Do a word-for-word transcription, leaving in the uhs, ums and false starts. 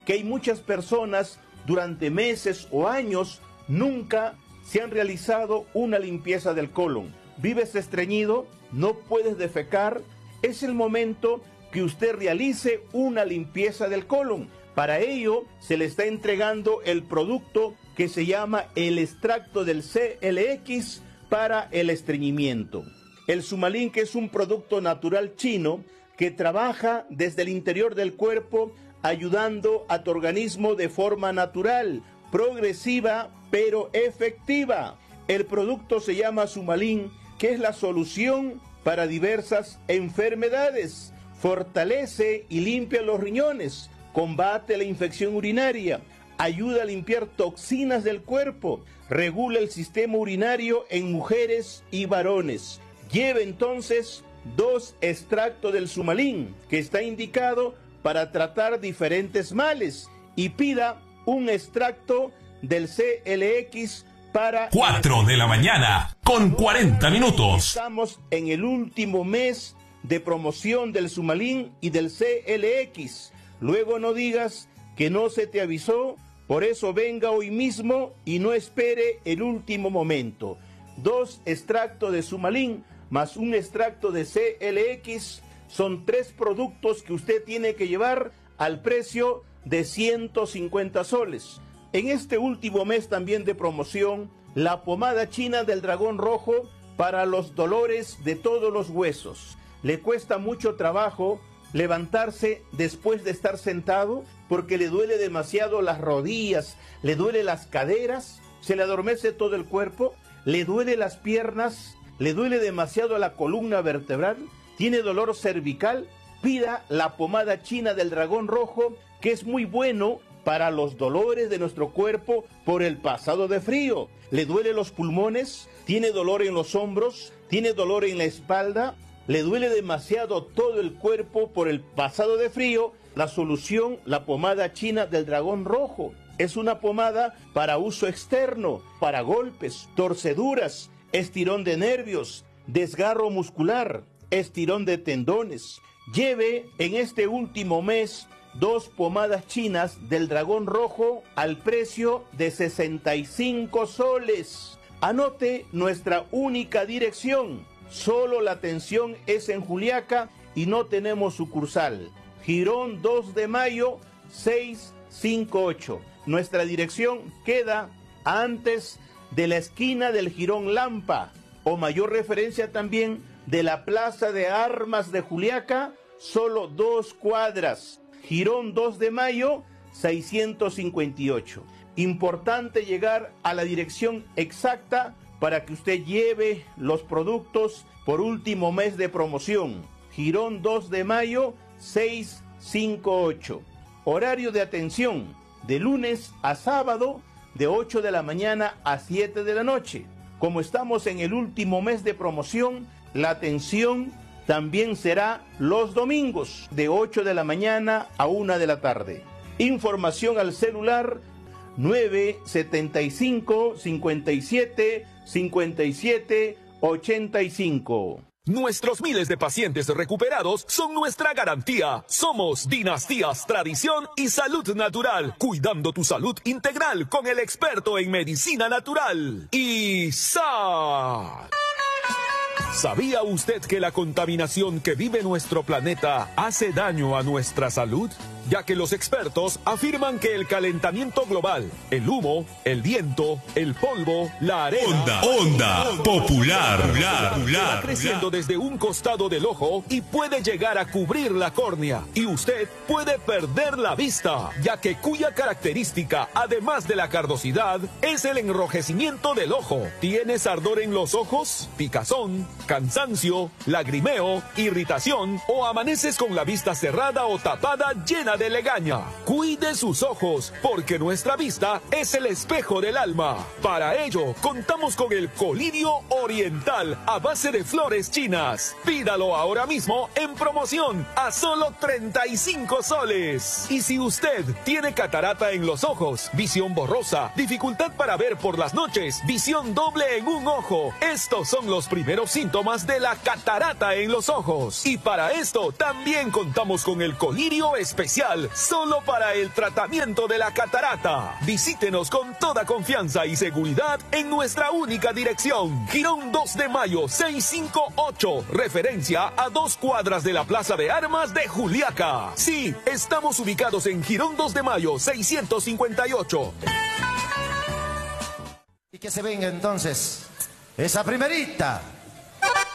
que hay muchas personas durante meses o años nunca se han realizado una limpieza del colon. ¿Vives estreñido? ¿No puedes defecar? Es el momento que usted realice una limpieza del colon. Para ello se le está entregando el producto que se llama el extracto del C L X para el estreñimiento. El Sumalin, que es un producto natural chino que trabaja desde el interior del cuerpo ayudando a tu organismo de forma natural, progresiva pero efectiva. El producto se llama Sumalin, que es la solución para diversas enfermedades. Fortalece y limpia los riñones, combate la infección urinaria, ayuda a limpiar toxinas del cuerpo, regula el sistema urinario en mujeres y varones. Lleve entonces dos extractos del Sumalin, que está indicado para tratar diferentes males, y pida un extracto del C L X para... cuatro de la mañana, con cuarenta minutos. Estamos en el último mes de promoción del Sumalin y del C L X. Luego no digas que no se te avisó, por eso venga hoy mismo y no espere el último momento. Dos extractos de Sumalin más un extracto de C L X son tres productos que usted tiene que llevar al precio de ciento cincuenta soles. En este último mes también de promoción, la pomada china del dragón rojo para los dolores de todos los huesos. Le cuesta mucho trabajo levantarse después de estar sentado porque le duele demasiado las rodillas, le duele las caderas, se le adormece todo el cuerpo, le duele las piernas, le duele demasiado la columna vertebral, tiene dolor cervical. Pida la pomada china del dragón rojo, que es muy bueno para los dolores de nuestro cuerpo por el pasado de frío. Le duele los pulmones, tiene dolor en los hombros, tiene dolor en la espalda, le duele demasiado todo el cuerpo por el pasado de frío. La solución, la pomada china del dragón rojo. Es una pomada para uso externo, para golpes, torceduras, estirón de nervios, desgarro muscular, estirón de tendones. Lleve en este último mes dos pomadas chinas del dragón rojo al precio de sesenta y cinco soles. Anote nuestra única dirección. Solo la atención es en Juliaca y no tenemos sucursal. Girón dos de mayo seiscientos cincuenta y ocho. Nuestra dirección queda antes de la esquina del Jirón Lampa, o mayor referencia también de la Plaza de Armas de Juliaca, solo dos cuadras. Jirón dos de mayo seiscientos cincuenta y ocho. Importante llegar a la dirección exacta para que usted lleve los productos por último mes de promoción. Jirón dos de mayo seiscientos cincuenta y ocho. Horario de atención de lunes a sábado de ocho de la mañana a siete de la noche. Como estamos en el último mes de promoción, la atención también será los domingos de ocho de la mañana a una de la tarde. Información al celular nueve setenta y cinco, cincuenta y siete, cincuenta y siete, ochenta y cinco. Nuestros miles de pacientes recuperados son nuestra garantía. Somos Dinastías Tradición y Salud Natural, cuidando tu salud integral con el experto en medicina natural. I S A. ¿Sabía usted que la contaminación que vive nuestro planeta hace daño a nuestra salud? Ya que los expertos afirman que el calentamiento global, el humo, el viento, el polvo, la arena... Onda, onda, popular, popular, va creciendo desde un costado del ojo y puede llegar a cubrir la córnea. Y usted puede perder la vista, ya que cuya característica, además de la carnosidad, es el enrojecimiento del ojo. ¿Tienes ardor en los ojos? ¿Picazón? ¿Cansancio? ¿Lagrimeo? ¿Irritación? ¿O amaneces con la vista cerrada o tapada llena de legaña? Cuide sus ojos, porque nuestra vista es el espejo del alma. Para ello, contamos con el colirio oriental a base de flores chinas. Pídalo ahora mismo en promoción a solo treinta y cinco soles. Y si usted tiene catarata en los ojos, visión borrosa, dificultad para ver por las noches, visión doble en un ojo, estos son los primeros síntomas de la catarata en los ojos. Y para esto también contamos con el colirio especial especial solo para el tratamiento de la catarata. Visítenos con toda confianza y seguridad en nuestra única dirección. Girón dos de Mayo seiscientos cincuenta y ocho, referencia a dos cuadras de la Plaza de Armas de Juliaca. Sí, estamos ubicados en Girón dos de Mayo seiscientos cincuenta y ocho. Y que se venga entonces esa primerita.